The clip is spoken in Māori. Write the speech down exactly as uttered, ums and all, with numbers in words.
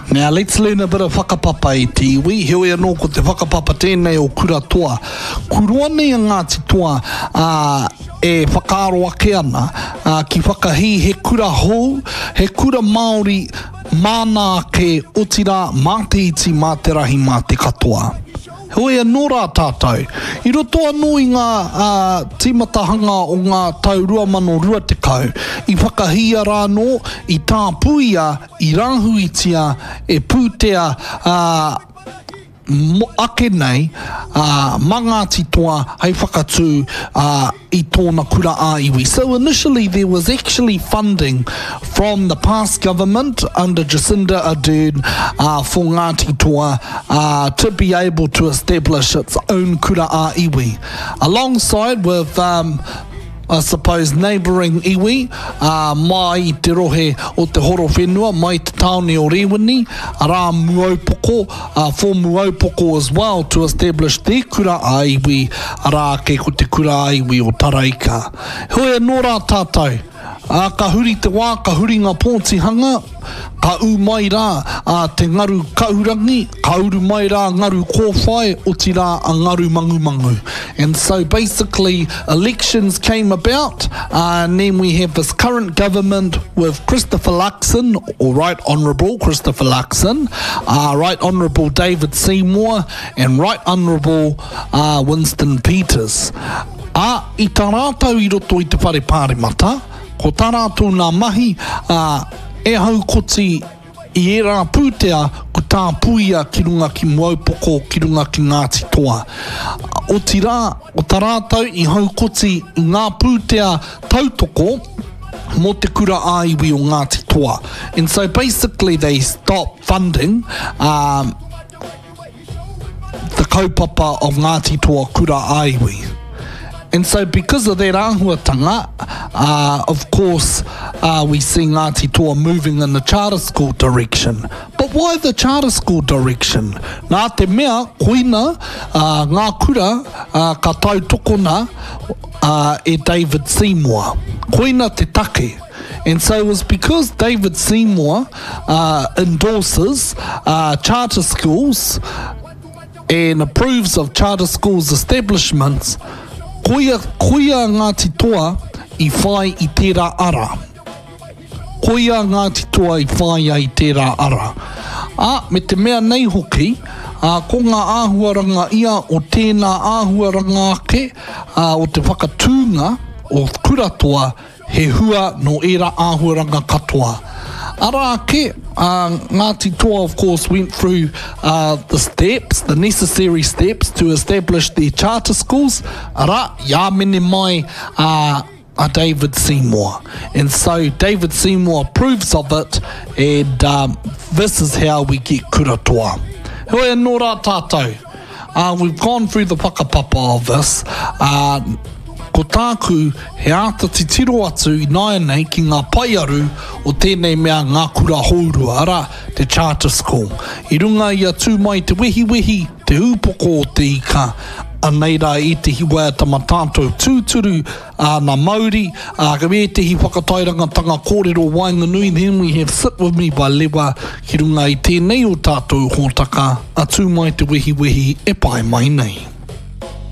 Now let's learn a bit of whakapapa e te iwi. Heoi anō ko te whakapapa tēnei o kura toa. Kurua nei a Ngāti Toa uh, e whakaaro ake ana uh, ki whakahi he kura hou, he kura Māori mana ke otira mā te iti, mā te rahi, mā te katoa. Hoi anō rā tātou. I roto anō i ngā uh, timatahanga o ngā tau rua mano rua te kau. I whakahia rā no, i tā puia, i rāhuitia, e pūtea uh, mo, ake nei, uh, mā Ngāti Toa, hei whakatū uh, i tōna kura a iwi. So initially there was actually funding from the past government under Jacinda Ardern uh, for Ngāti Toa uh, to be able to establish its own kura a iwi. Alongside with um, I suppose neighbouring iwi, uh, mai te rohe o te horo whenua, mai te taone o Rewini, rā Muaupoko, uh, for Muaupoko as well to establish their kura a iwi, rā ke ko te kura a iwi o Taraika. Hoi anō rā tātou. Uh, ka huri te wā, ka huri ngā Pōtihanga, ka u mai rā uh, te ngaru kaurangi, ka uru mai rā ngaru kōwhai, o ti rā a ngaru mangu mangu. And so basically elections came about, uh, and then we have this current government with Christopher Luxon, or Right Honourable Christopher Luxon, uh, Right Honourable David Seymour, and Right Honourable uh, Winston Peters. A i tā rātau i roto i te whare pāremata, ko tā rātou nā mahi uh, e hau koti i e rā pūtea ko tā puia ki runga ki Muaupoko, ki runga ki Ngāti Toa. O ti rā, o tā rātou i hau koti i ngā pūtea tautoko mo te kura a iwi o Ngāti Toa. And so basically they stopped funding um, the kaupapa of Ngāti Toa kura a iwi. And so because of that āhuatanga, uh, of course, uh, we see Ngāti Toa moving in the charter school direction. But why the charter school direction? Nā te mea, koina, uh, ngā kura, uh, ka tau tokona, uh, e David Seymour. Koina te take. And so it was because David Seymour uh, endorses uh, charter schools and approves of charter schools establishments, Koia, koia Ngāti Toa i whai i tērā ara. Koia Ngāti Toa i whai ai tērā ara. A, me te mea nei hoki, a, ko ngā āhuaranga ia o tēnā āhuaranga ake, a, o te whakatūnga o kura toa, he hua no era āhuaranga katoa. Ara ake, uh, Ngāti Toa of course went through uh, the steps, the necessary steps to establish their charter schools. Ara, ia mene mai uh, a David Seymour. And so David Seymour approves of it, and um, this is how we get kura toa. Hoi anō rā tātou. Uh, we've gone through the whakapapa of this. Uh, Ko tāku he āta te tiro atu i nāianei ki ngā paiaru o tēnei mea ngā kura hourua ara te charter school. I runga ia tū mai te wehi wehi, te hūpoko o te ika, anei rā e te hiwa tama tātou tūturu uh, na Māori, uh, ka me te hi whakatairangatanga kōrero Wainganui, then we have Sit With Me by Lewa, ki runga i tēnei o tātou hōtaka, a tū mai te wehi wehi e pai mai nei.